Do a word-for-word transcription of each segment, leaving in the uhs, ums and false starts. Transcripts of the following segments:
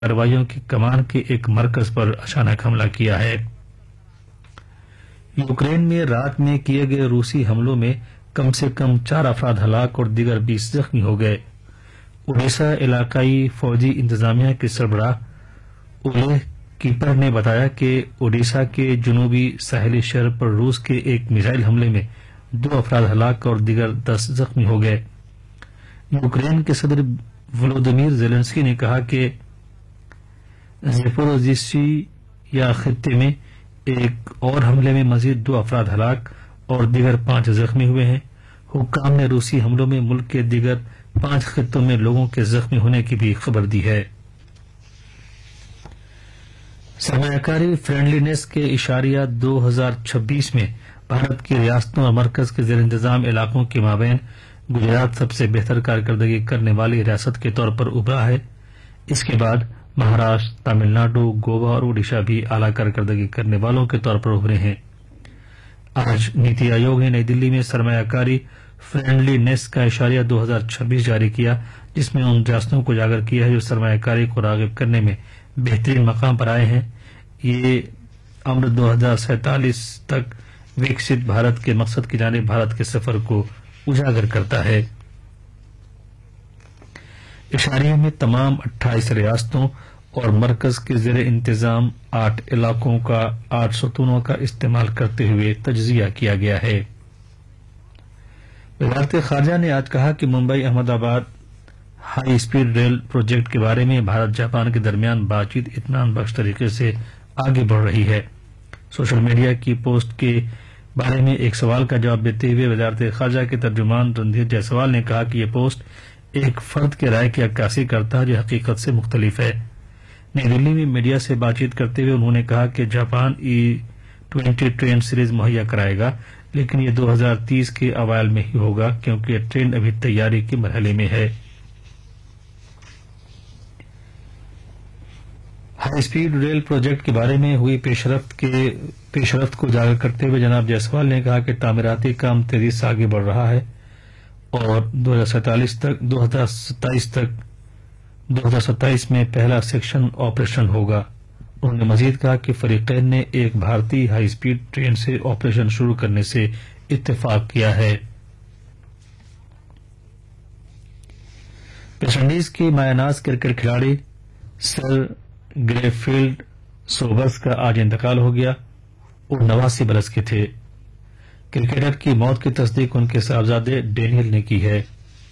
कार्रवाइयों की कमान के एक मरकज पर अचानक हमला किया है। यूक्रेन में रात में किए गए रूसी हमलों में कम से कम चार अफराद हलाक और दीगर बीस जख्मी हो गए। ओडेसा इलाकाई फौजी इंतजामिया के सरबराह ओलेह कीपर ने बताया कि ओडिशा के जुनूबी साहिली शहर पर रूस के एक मिसाइल हमले में दो अफराद हलाक और दीगर दस जख्मी हो गए। यूक्रेन के सदर वोलोदिमीर जेलेंस्की ने कहा कि ज़ेपोरोजिशिया खित्ते में एक और हमले में मजीद दो अफराद हलाक और दीगर पांच जख्मी हुए हैं। हुक्काम ने रूसी हमलों में मुल्क के दीगर पांच खित्तों में लोगों के जख्मी होने की भी खबर दी है। सरमायाकारी फ्रेंडलीनेस के इशारिया दो हजार छब्बीस में भारत की रियासतों और मरकज के जेर इंतजाम इलाकों के माबैन गुजरात सबसे बेहतर कारकर्दगी करने वाली रियासत के तौर पर उभरा है। इसके बाद महाराष्ट्र, तमिलनाडु, गोवा और ओडिशा भी आला कारकर्दगी करने वालों के तौर पर उभरे हैं। आज नीति आयोग ने नई दिल्ली में सरमायाकारी फ्रेंडलीनेस का इशारिया दो हजार छब्बीस जारी किया, जिसमें उन रियासतों को उजागर किया है जो सरमायाकारी को रागिब करने में बेहतरीन मकाम पर आए हैं। ये अमृत दो हजार सैंतालीस तक विकसित भारत के मकसद की जानिब भारत के सफर को उजागर करता है। इशारे में तमाम अट्ठाईस रियासतों और मरकज के जेर इंतजाम आठ इलाकों का आठ सतूनों का इस्तेमाल करते हुए तज्जिया किया गया है। वजारत खारजा ने आज कहा कि Mumbai Ahmedabad high speed rail project के बारे में भारत जापान के दरमियान बातचीत इत्मीनान बख्श तरीके से आगे बढ़ रही है। सोशल मीडिया की पोस्ट के बारे में एक सवाल का जवाब देते हुए वजारत खारजा के तर्जुमान रणधीर जायसवाल ने कहा कि यह पोस्ट एक फर्द के राय की अक्कासी करता है जो हकीकत से मुख्तलिफ है। नई दिल्ली में मीडिया से बातचीत करते हुए उन्होंने कहा कि Japan E twenty train series मुहैया कराएगा, लेकिन ये दो हजार तीस के अवाइल में ही होगा क्योंकि यह ट्रेन अभी तैयारी के मरहले में है। हाई स्पीड रेल प्रोजेक्ट के बारे में हुई पेशरफ्त के पेशरफ्त को उजागर करते हुए जनाब जायसवाल ने कहा कि तामीराती काम तेजी से आगे बढ़ रहा है और दो हजार सैंतालीस तक दो हजार सत्ताईस तक दो हजार सत्ताईस में पहला सेक्शन ऑपरेशन होगा। उन्होंने मजीद कहा कि फरीकैन ने एक भारतीय हाई स्पीड ट्रेन से ऑपरेशन शुरू करने से इत्तेफाक किया है। वेस्टइंडीज के मायानाज क्रिकेट खिलाड़ी सर ग्रेफील्ड सोबर्स का आज इंतकाल हो गया। वो नवासी बरस के थे। क्रिकेटर की मौत की तस्दीक उनके साहबजादे डेनियल ने की है।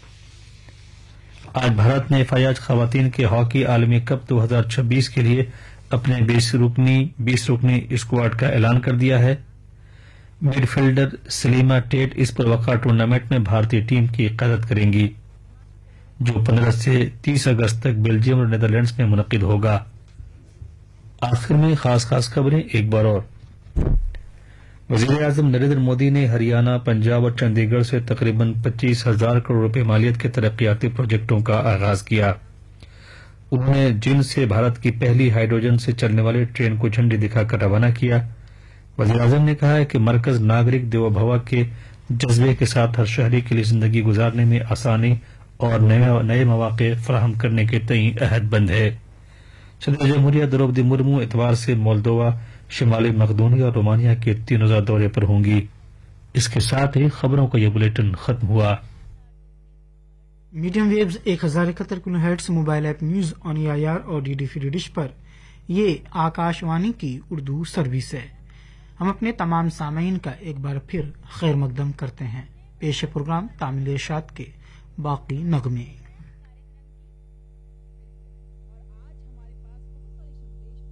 आज भारत ने फयाज खवातीन के हॉकी आलमी कप दो हजार छब्बीस के लिए अपने बीस रुकनी बीस रुकनी स्क्वाड का ऐलान कर दिया है। मिडफील्डर सलीमा टेट इस पुरवकार टूर्नामेंट में भारतीय टीम की क़यादत करेंगी, जो पंद्रह से तीस अगस्त तक बेल्जियम और नीदरलैंड्स में मुनक़िद होगा। आखिर में खास खास खबरें एक बार और। वज़ीर आज़म नरेंद्र मोदी ने हरियाणा, पंजाब और चंडीगढ़ से तकरीबन पच्चीस हजार करोड़ रुपए मालियत के तरक्याती प्रोजेक्टों का आगाज किया। उन्होंने जिंद से भारत की पहली हाइड्रोजन से चलने वाली ट्रेन को झंडी दिखाकर रवाना किया। वज़ीर आज़म ने कहा है कि मरकज नागरिक देवो भव के जज्बे के साथ हर शहरी के लिए जिंदगी गुजारने में आसानी और नए मौके फराहम करने के तई अहदबंद है। सदर जमहूरिया द्रौपदी मुर्मू इतवार से मोल्दोवा, शिमाली मकदूनिया और रोमानिया के तीन रोजा दौरे पर होंगी। इसके साथ ही खबरों का यह बुलेटिन खत्म हुआ। मीडियम वेव्स एक हजार इकहत्तर kilo hertz mobile app news on A I R और डी डी फ्री डिश पर ये आकाशवाणी की उर्दू सर्विस है। हम अपने तमाम सामीन का एक बार फिर खैर मकदम करते हैं। पेश प्रोग्राम तामिल इरशाद के बाकी नगमे।